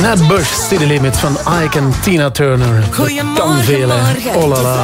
Nat Bush, City Limit van Ike en Tina Turner. Kan veel, hè. Oh la la.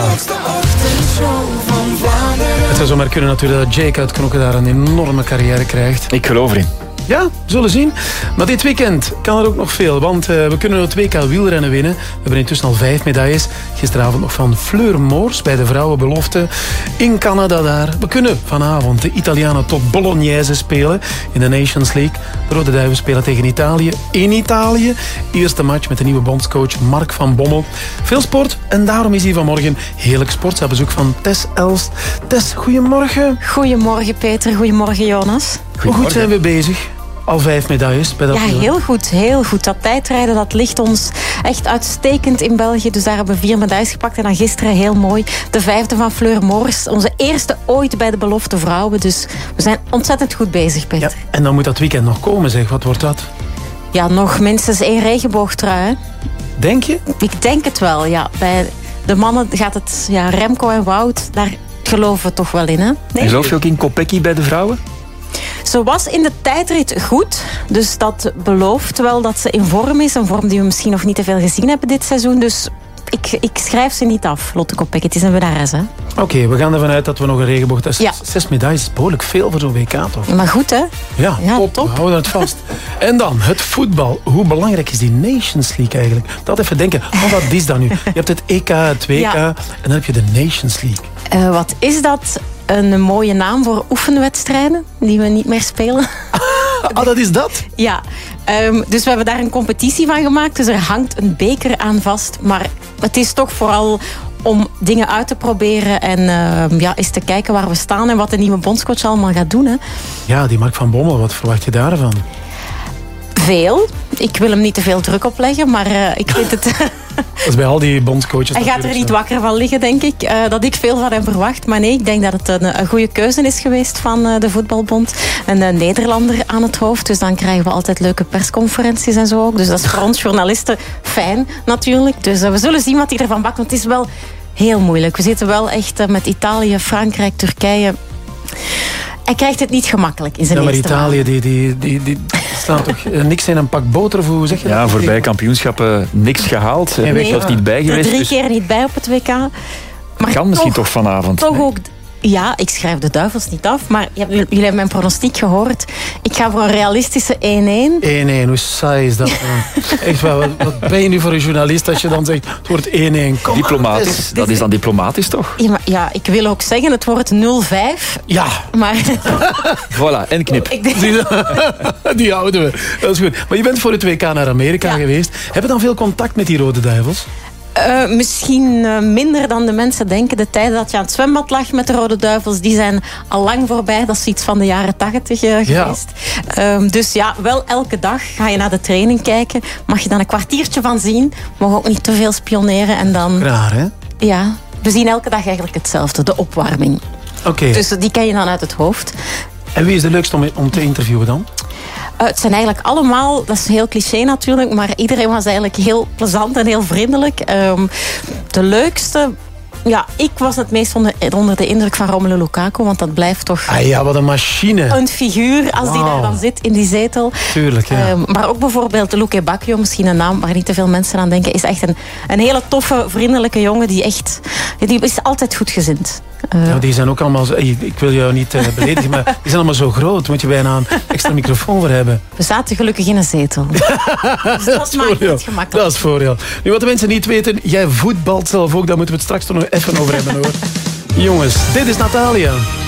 Het zou zomaar kunnen natuurlijk dat Jake uit Knokke daar een enorme carrière krijgt. Ik geloof erin. Ja, we zullen zien. Maar dit weekend kan er ook nog veel. Want we kunnen het WK wielrennen winnen. We hebben intussen al 5 medailles. Gisteravond nog van Fleur Moors bij de vrouwenbelofte in Canada daar. We kunnen vanavond de Italianen tot Bolognese spelen in de Nations League. De Rode Duivels spelen tegen Italië in Italië. Eerste match met de nieuwe bondscoach Mark van Bommel. Veel sport en daarom is hier vanmorgen heerlijk sportbezoek van Tess Elst. Tess, goedemorgen. Goedemorgen Peter, goedemorgen Jonas. Hoe goed zijn we bezig? Al 5 medailles bij dat Ja, heel goed, heel goed. Dat tijdrijden, dat ligt ons echt uitstekend in België. Dus daar hebben we 4 medailles gepakt. En dan gisteren heel mooi de 5e van Fleur Moors. Onze eerste ooit bij de belofte vrouwen. Dus we zijn ontzettend goed bezig, Peter. Ja, en dan moet dat weekend nog komen, zeg. Wat wordt dat? Ja, nog minstens 1 regenboogtrui, hè? Denk je? Ik denk het wel, ja. Bij de mannen gaat het, ja, Remco en Wout, daar geloven we toch wel in, hè? Nee? Geloof je ook in Kopecky bij de vrouwen? Ze was in de tijdrit goed, dus dat belooft wel dat ze in vorm is. Een vorm die we misschien nog niet te veel gezien hebben dit seizoen. Dus ik schrijf ze niet af, Lotte Kopecky. Het is een winnares, hè. Oké, we gaan ervan uit dat we nog een regenboog... Dat is Ja. 6 medailles is behoorlijk veel voor zo'n WK, toch? Maar goed, hè? Ja, top. top. We houden het vast. En dan, het voetbal. Hoe belangrijk is die Nations League eigenlijk? Dat even denken. Wat is dat nu? Je hebt het EK, het WK Ja. en dan heb je de Nations League. Wat is dat? Een mooie naam voor oefenwedstrijden die we niet meer spelen. Ah, dat is dat? Ja, dus we hebben daar een competitie van gemaakt. Dus er hangt een beker aan vast. Maar het is toch vooral om dingen uit te proberen en eens te kijken waar we staan en wat de nieuwe bondscoach allemaal gaat doen. Hè. Ja, die Mark van Bommel, wat verwacht je daarvan? Veel. Ik wil hem niet te veel druk opleggen, maar ik vind het... Dat is bij al die bondscoaches. Hij gaat er niet wakker van liggen, denk ik. Dat ik veel van hem verwacht. Maar nee, ik denk dat het een goede keuze is geweest van de voetbalbond. Een Nederlander aan het hoofd. Dus dan krijgen we altijd leuke persconferenties en zo ook. Dus dat is voor ons journalisten fijn, natuurlijk. Dus we zullen zien wat hij ervan bakt. Want het is wel heel moeilijk. We zitten wel echt met Italië, Frankrijk, Turkije... Hij krijgt het niet gemakkelijk in zijn Ja, maar eerste Italië, die staan toch niks in een pak boter, of hoe zeg je dat? Ja, voorbij kampioenschappen niks gehaald. Nee, Ik was niet bij Er geweest. 3 Dus keer niet bij op het WK. Maar kan misschien toch vanavond. Toch Nee. ook... Ja, ik schrijf de duivels niet af, maar jullie hebben mijn pronostiek gehoord. Ik ga voor een realistische 1-1. 1-1, hoe saai is dat? Echt wel, wat ben je nu voor een journalist als je dan zegt, het wordt 1-1. Kom Diplomatisch. Dat is dan diplomatisch, toch? Ja, ik wil ook zeggen, het wordt 0-5. Ja, Maar Voilà, en knip. ik denk... die houden we. Dat is goed. Maar je bent voor het WK naar Amerika Ja. geweest. Heb je dan veel contact met die Rode Duivels? Misschien minder dan de mensen denken. De tijden dat je aan het zwembad lag met de Rode Duivels, die zijn al lang voorbij. Dat is iets van de jaren 80 geweest. Dus ja, wel elke dag ga je naar de training kijken. Mag je dan een kwartiertje van zien. Mogen ook niet te veel spioneren. En dan, Raar, hè? ja, we zien elke dag eigenlijk hetzelfde. De opwarming. Oké. Dus die ken je dan uit het hoofd. En wie is de leukste om te interviewen dan? Het zijn eigenlijk allemaal, dat is heel cliché natuurlijk, maar iedereen was eigenlijk heel plezant en heel vriendelijk. De leukste, ja, ik was het meest onder de indruk van Romelu Lukaku, want dat blijft toch Ah ja, wat een machine. een figuur als die daar dan zit in die zetel. Tuurlijk, ja. Maar ook bijvoorbeeld Luke Bacchio, misschien een naam waar niet te veel mensen aan denken, is echt een hele toffe, vriendelijke jongen die is altijd goedgezind. Ja, die zijn ook allemaal zo, ik wil jou niet beledigen, maar die zijn allemaal zo groot. Moet je bijna een extra microfoon voor hebben. We zaten gelukkig in een zetel. Dus dat maakt het gemakkelijk. Dat is voordeel. Nu, wat de mensen niet weten, jij voetbalt zelf ook. Daar moeten we het straks toch nog even over hebben, hoor. Jongens, dit is Natalia.